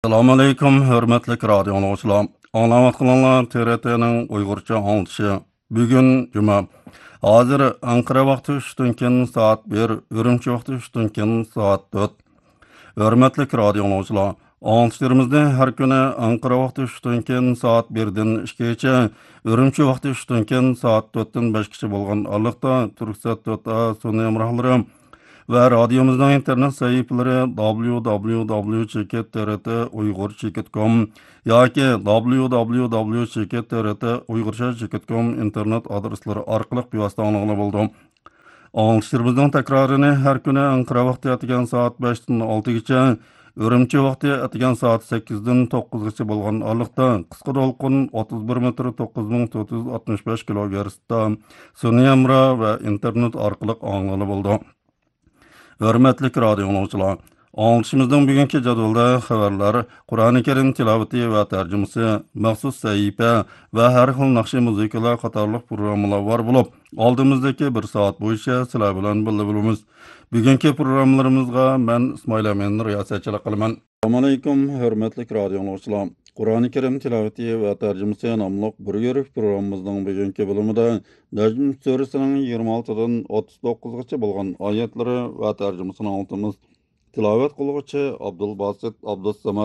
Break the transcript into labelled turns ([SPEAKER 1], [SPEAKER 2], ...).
[SPEAKER 1] Assalomu alaykum, hurmatli radio anglag'uchilar. Anglayotganlar TRT'ning Uyg'urcha anglishi. Bugun juma. Hozir Anqara vaqti 3dan keyin soat 1, Urumchi vaqti 3dan keyin soat 4. Hurmatli radio anglag'uchilar, anglishlarimizni har kuni Anqara vaqti 3dan keyin soat 1dan 2gacha, Urumchi vaqti 3dan keyin soat 4dan 5gacha bo'lgan orliqda Turksat 4A sun'iy hamrohlari va radiomizning internet sayfalari www.trt-uyg'urcha.com yoki www.trt-uyg'urcha.com internet adreslari orqali bevosita anglag'ili bo'ldi. Anglishlarimizning takrarini har kuni Anqara vaqti atigan soat 5dan 6gacha, Urumchi vaqti atigan soat 8dan 9gacha bo'lgan orliqda qisqa to'lqin 31 metr 9465 kilohertzda sun'iy hamro va internet orqali anglag'ili bo'ldi. Hörmətli radio dinləyicilər, anglışımızın bugünkü jadvalda xəbərlər, Qur'oni Karim tilavati və tərcümüsü, məxsus səhifə və hər xil naqshi muzikalar qatarlıq proqramlar var bulub, aldığımızdakı bir saat boyunca sizlər bilan birga bo'lamiz. Bugünkü proqramlarımızga mən İsmail Amin riyasətçilik qilaman. Assalomu alaykum, hörmətli radio dinləyicilər. Qur'oni Karim tilavati və tərcümüsü namlıq bir görüş proqramımızın bugünkü bölümündə Necm surəsinin 26-dan 39-gacha bo'lgan oyatlari va tarjimasini anlatamiz. Tilovat qiluvchi Abdulbasit Abdussamad